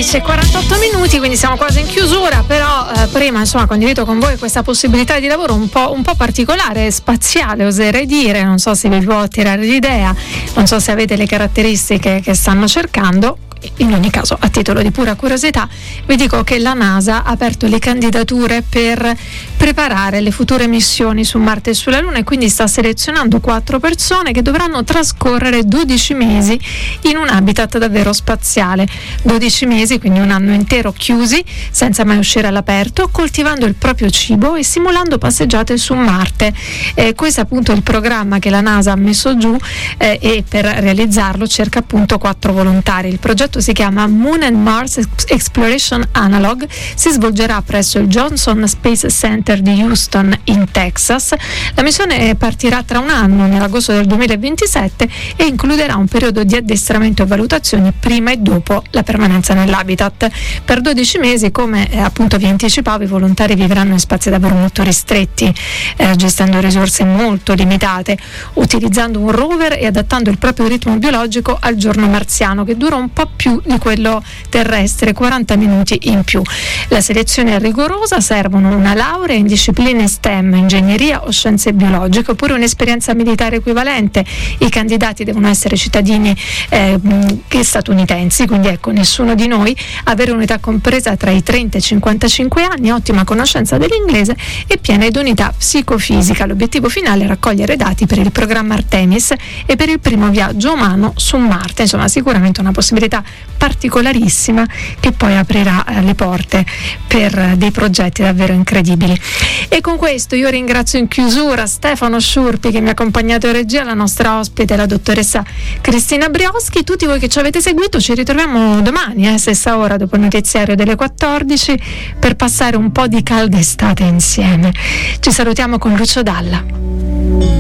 11:48, quindi siamo quasi in chiusura, però prima condivido con voi questa possibilità di lavoro un po' particolare, spaziale, oserei dire. Non so se vi può attirare l'idea, non so se avete le caratteristiche che stanno cercando. In ogni caso, a titolo di pura curiosità, vi dico che la NASA ha aperto le candidature per preparare le future missioni su Marte e sulla Luna, e quindi sta selezionando 4 persone che dovranno trascorrere 12 mesi in un habitat davvero spaziale. 12 mesi, quindi un anno intero chiusi, senza mai uscire all'aperto, coltivando il proprio cibo e simulando passeggiate su Marte. Questo è appunto il programma che la NASA ha messo giù, e per realizzarlo cerca appunto 4 volontari. Il progetto si chiama Moon and Mars Exploration Analog, si svolgerà presso il Johnson Space Center di Houston in Texas. La missione partirà tra un anno, nell'agosto del 2027, e includerà un periodo di addestramento e valutazioni prima e dopo la permanenza nell'habitat. Per 12 mesi, come appunto vi anticipavo, i volontari vivranno in spazi davvero molto ristretti, gestendo risorse molto limitate, utilizzando un rover e adattando il proprio ritmo biologico al giorno marziano, che dura un po' più di quello terrestre, 40 minuti in più. La selezione è rigorosa, servono una laurea in discipline STEM, ingegneria o scienze biologiche, oppure un'esperienza militare equivalente. I candidati devono essere cittadini statunitensi, quindi nessuno di noi, avere un'età compresa tra i 30 e i 55 anni, ottima conoscenza dell'inglese e piena idoneità psicofisica. L'obiettivo finale è raccogliere dati per il programma Artemis e per il primo viaggio umano su Marte. Insomma, sicuramente una possibilità particolarissima che poi aprirà le porte per dei progetti davvero incredibili. E con questo io ringrazio in chiusura Stefano Sciurpi, che mi ha accompagnato in regia, la nostra ospite, la dottoressa Cristina Brioschi. Tutti voi che ci avete seguito, ci ritroviamo domani, stessa ora, dopo il notiziario delle 14, per passare un po' di calda estate insieme. Ci salutiamo con Lucio Dalla.